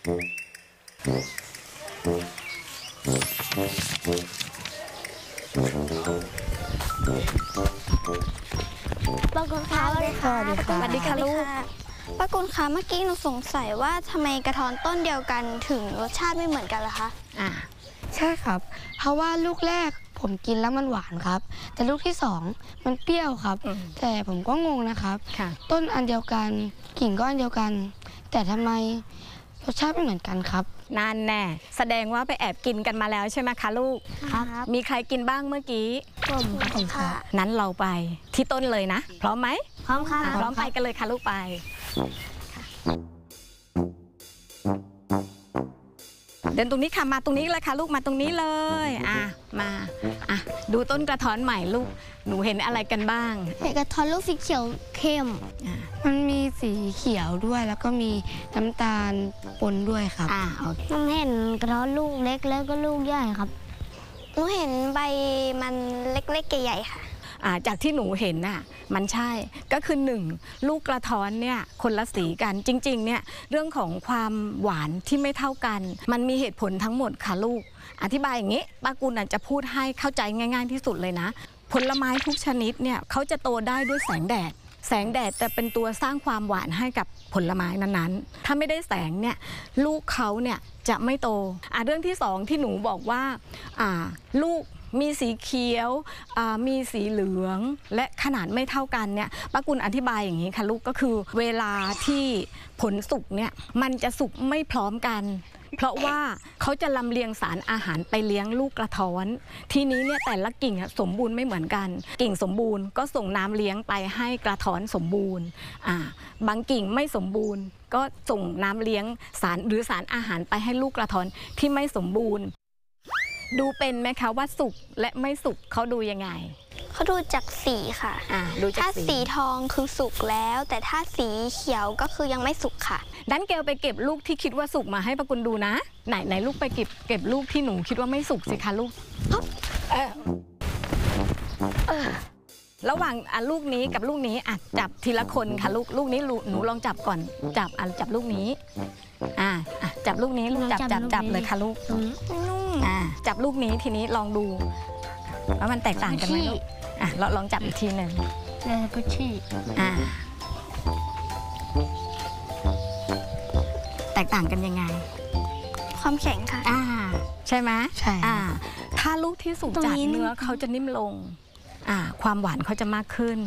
ป้ากุลคะสวัสดีค่ะสวัสดีค่ะลูกป้ากุลคะเมื่อกี้หนูสงสัยว่าทำไมกระท้อนต้นเดียวกันถึงรสชาติไม่เหมือนกันล่ะคะใช่ครับเพราะว่าลูกแรกผมกินแล้วมันหวานครับแต่ลูกที่สองมันเปรี้ยวครับแต่ผมก็งงนะครับต้นอันเดียวกันกิ่งก็อันเดียวกันแต่ทำไมรสชาติไม่เหมือนกันครับนั่นแน่แสดงว่าไปแอบกินกันมาแล้วใช่ไหมคะลูกครับมีใครกินบ้างเมื่อกี้ผมค่ะนั้นเราไปที่ต้นเลยนะพร้อมไหมพร้อมค่ะพร้อมไปกันเลยค่ะลูกไปเดินตรงนี้ค่ะมาตรงนี้เลยค่ะลูกมาตรงนี้เลยมาดูต้นกระท้อนใหม่ลูกหนูเห็นอะไรกันบ้างเห็นกระท้อนลูกสีเขียวเข้มมันมีสีเขียวด้วยแล้วก็มีน้ำตาลปนด้วยครับมันเห็นกระท้อนลูกเล็กแล้วก็ลูกใหญ่ครับหนูเห็นใบมันเล็กๆใหญ่ๆค่ะจากที่หนูเห็นน่ะมันใช่ก็คือ1ลูกกระท้อนเนี่ยคนละสีกันจริงๆเนี่ยเรื่องของความหวานที่ไม่เท่ากันมันมีเหตุผลทั้งหมดค่ะลูกอธิบายอย่างนี้ป้ากุลจะพูดให้เข้าใจง่ายๆที่สุดเลยนะผลไม้ทุกชนิดเนี่ยเขาจะโตได้ด้วยแสงแดดจะเป็นตัวสร้างความหวานให้กับผลไม้นั้นๆถ้าไม่ได้แสงเนี่ยลูกเขาเนี่ยจะไม่โตเรื่องที่2ที่หนูบอกว่าลูกมีสีเขียวมีสีเหลืองและขนาดไม่เท่ากันเนี่ยป้ากุลอธิบายอย่างนี้ค่ะลูกก็คือเวลาที่ผลสุกเนี่ยมันจะสุกไม่พร้อมกันเพราะว่าเขาจะลำเลียงสารอาหารไปเลี้ยงลูกกระท้อนทีนี้เนี่ยแต่ละกิ่งสมบูรณ์ไม่เหมือนกันกิ่งสมบูรณ์ก็ส่งน้ำเลี้ยงไปให้กระท้อนสมบูรณ์บางกิ่งไม่สมบูรณ์ก็ส่งน้ำเลี้ยงสารอาหารไปให้ลูกกระท้อนที่ไม่สมบูรณ์ดูเป็นไหมคะว่าสุกและไม่สุกเขาดูยังไงเขาดูจากสีค่ะถ้าสีทองคือสุกแล้วแต่ถ้าสีเขียวก็คือยังไม่สุกค่ะดันเกลไปเก็บลูกที่คิดว่าสุกมาให้ป้ากุลดูนะไหนลูกไปเก็บลูกที่หนูคิดว่าไม่สุกสิคะลูกระหว่างลูกนี้กับลูกนี้จับทีละคนค่ะลูกนี้หนูลองจับก่อนจับลูกนี้จับลูกนี้ลูกจับเลยค่ะลูกจับลูกนี้ทีนี้ลองดูว่ามันแตกต่างกันไหมลูกเราลองจับอีกทีหนึ่งก็ชี้แตกต่างกันยังไงความแข็งค่ะใช่ไหมใช่ถ้าลูกที่สุกจัดเนื้อเขาจะนิ่มลงความหวานเขาจะมากขึ้น